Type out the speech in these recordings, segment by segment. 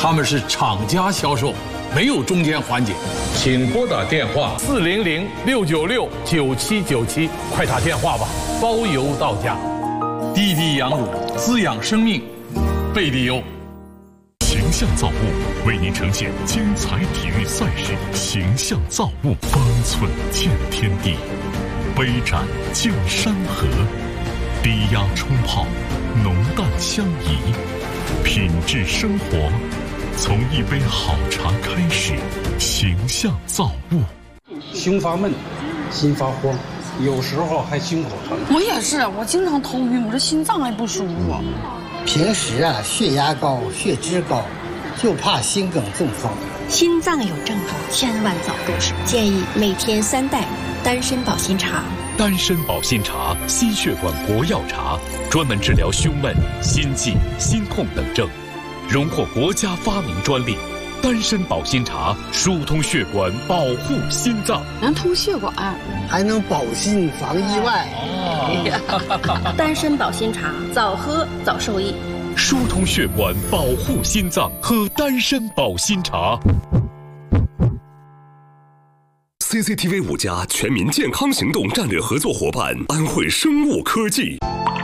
他们是厂家销售，没有中间环节。请拨打电话400-696-9797，快打电话吧，包邮到家。滴滴羊乳，滋养生命。贝利优。 形象造物为您呈现精彩体育赛事，形象造物，方寸见天地，杯盏见山河，低压冲泡，浓淡相宜，品质生活，从一杯好茶开始。形象造物。 胸发闷，心发慌，有时候还心口疼。 我也是，我经常头晕，我这心脏还不舒服。 平时血压高，血脂高，就怕心梗中风。 心脏有症状，千万早入手。建议每天3袋丹参保心茶。 丹参保心茶，心血管活药茶，专门治疗胸闷、心悸、心痛等症，荣获国家发明专利。丹参保心茶疏通血管，保护心脏， 能通血管， 还能保心防意外。 丹参保心茶，早喝早受益。 疏通血管，保护心脏，喝丹参保心茶。 CCTV 5家全民健康行动战略合作伙伴安慧生物科技。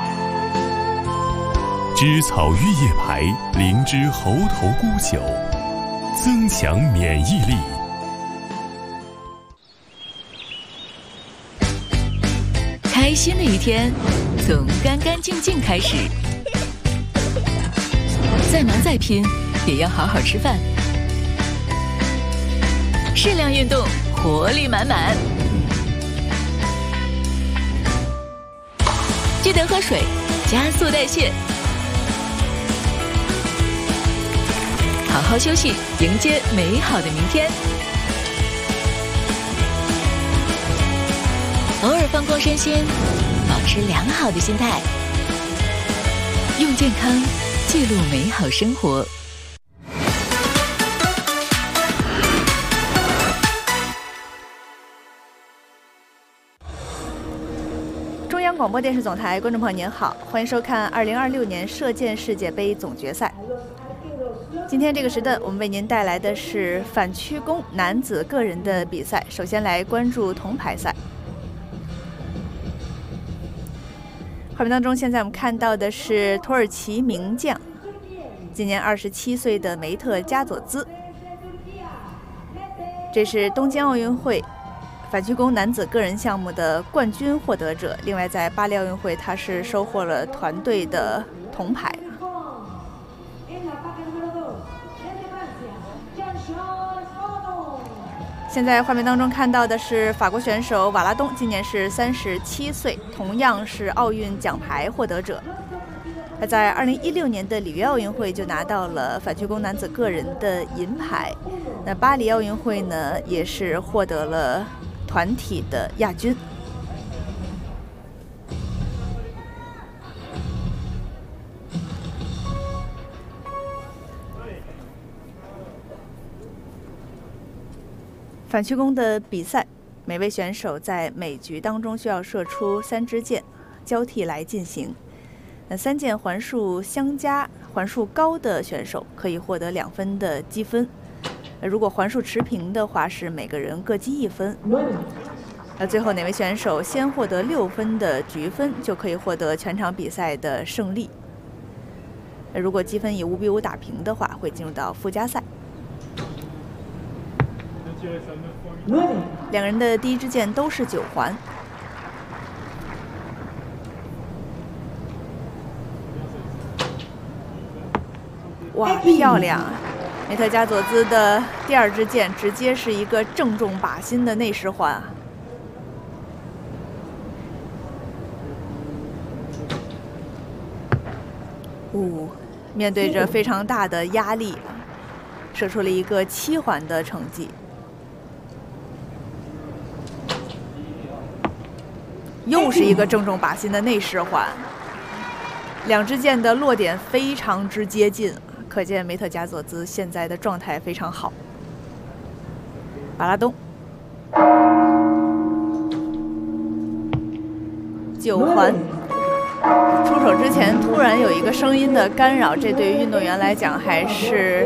知草玉叶牌灵芝猴头菇酒，增强免疫力。 开心的一天从干干净净开始，再忙再拼也要好好吃饭，适量运动，活力满满。记得喝水，加速代谢。好好休息，迎接美好的明天。偶尔放光身心，保持良好的心态，用健康记录美好生活。 中央广播电视总台观众朋友您好，欢迎收看2026年射箭世界杯总决赛。今天这个时段，我们为您带来的是反曲弓男子个人的比赛。首先来关注铜牌赛。画面当中，现在我们看到的是土耳其名将，今年27岁的梅特加佐兹。这是东京奥运会反曲弓男子个人项目的冠军获得者。另外，在巴黎奥运会，他是收获了团队的铜牌。现在画面当中看到的是法国选手瓦拉东，今年是37岁，同样是奥运奖牌获得者。他在2016年的里约奥运会就拿到了反曲弓男子个人的银牌。那巴黎奥运会呢，也是获得了团体的亚军。反曲弓的比赛，每位选手在每局当中需要射出3支箭，交替来进行。那3箭环数相加，环数高的选手可以获得2分的积分。如果环数持平的话，是每个人各积1分。最后哪位选手先获得6分的局分，就可以获得全场比赛的胜利。如果积分以5比5打平的话，会进入到附加赛。两人的第一支箭都是9环。哇，漂亮！梅特加佐兹的第2支箭直接是一个正中靶心的内10环。面对着非常大的压力，射出了一个7环的成绩。又是一个正中靶心的内10环，2支箭的落点非常之接近，可见梅特加佐兹现在的状态非常好。巴拉东9环，出手之前突然有一个声音的干扰，这对于运动员来讲还是